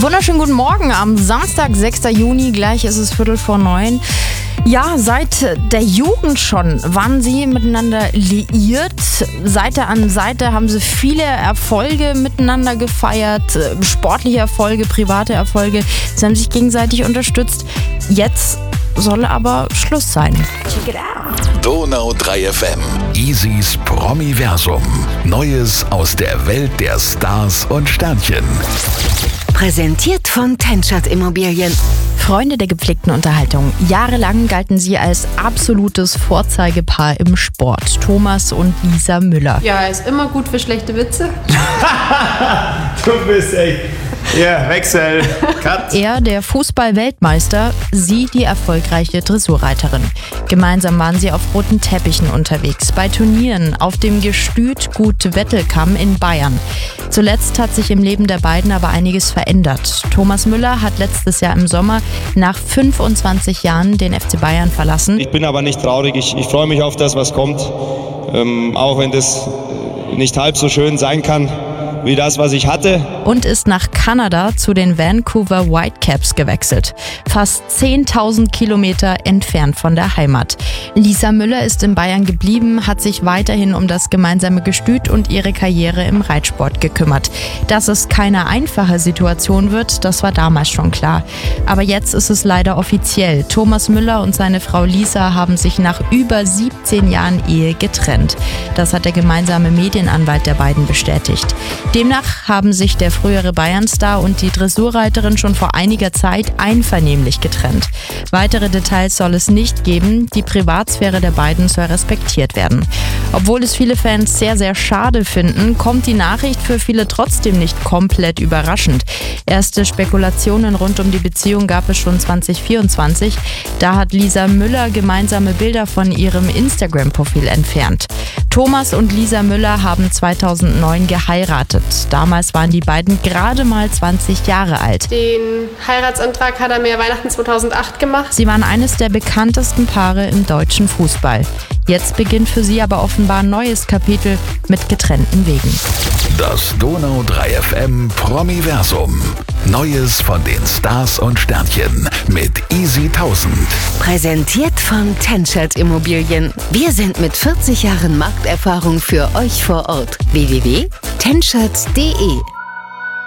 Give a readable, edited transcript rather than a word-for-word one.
Wunderschönen guten Morgen am Samstag, 6. Juni, gleich ist es 8:45. Ja, seit der Jugend schon waren sie miteinander liiert. Seite an Seite haben sie viele Erfolge miteinander gefeiert, sportliche Erfolge, private Erfolge. Sie haben sich gegenseitig unterstützt. Jetzt soll aber Schluss sein. Check it out. Donau 3 FM. Isis Promiversum. Neues aus der Welt der Stars und Sternchen. Präsentiert von Tenschert Immobilien. Freunde der gepflegten Unterhaltung. Jahrelang galten sie als absolutes Vorzeigepaar im Sport. Thomas und Lisa Müller. Ja, er ist immer gut für schlechte Witze. Du bist echt... Ja, Wechsel. Cut. Er der Fußball-Weltmeister, sie die erfolgreiche Dressurreiterin. Gemeinsam waren sie auf roten Teppichen unterwegs, bei Turnieren, auf dem Gestüt Gut Wettelkamm in Bayern. Zuletzt hat sich im Leben der beiden aber einiges verändert. Thomas Müller hat letztes Jahr im Sommer nach 25 Jahren den FC Bayern verlassen. Ich bin aber nicht traurig, ich freue mich auf das, was kommt. Auch wenn das nicht halb so schön sein kann wie das, was ich hatte. Und ist nach Kanada zu den Vancouver Whitecaps gewechselt. Fast 10.000 Kilometer entfernt von der Heimat. Lisa Müller ist in Bayern geblieben, hat sich weiterhin um das gemeinsame Gestüt und ihre Karriere im Reitsport gekümmert. Dass es keine einfache Situation wird, das war damals schon klar. Aber jetzt ist es leider offiziell. Thomas Müller und seine Frau Lisa haben sich nach über 17 Jahren Ehe getrennt. Das hat der gemeinsame Medienanwalt der beiden bestätigt. Demnach haben sich der frühere Bayern-Star und die Dressurreiterin schon vor einiger Zeit einvernehmlich getrennt. Weitere Details soll es nicht geben, die Privatsphäre der beiden soll respektiert werden. Obwohl es viele Fans sehr, sehr schade finden, kommt die Nachricht für viele trotzdem nicht komplett überraschend. Erste Spekulationen rund um die Beziehung gab es schon 2024. Da hat Lisa Müller gemeinsame Bilder von ihrem Instagram-Profil entfernt. Thomas und Lisa Müller haben 2009 geheiratet. Damals waren die beiden gerade mal 20 Jahre alt. Den Heiratsantrag hat er mir Weihnachten 2008 gemacht. Sie waren eines der bekanntesten Paare im deutschen Fußball. Jetzt beginnt für sie aber offenbar ein neues Kapitel mit getrennten Wegen. Das Donau 3 FM Promiversum. Neues von den Stars und Sternchen mit Easy 1000. Präsentiert von Tenschert Immobilien. Wir sind mit 40 Jahren Markterfahrung für euch vor Ort. www.tenschert.de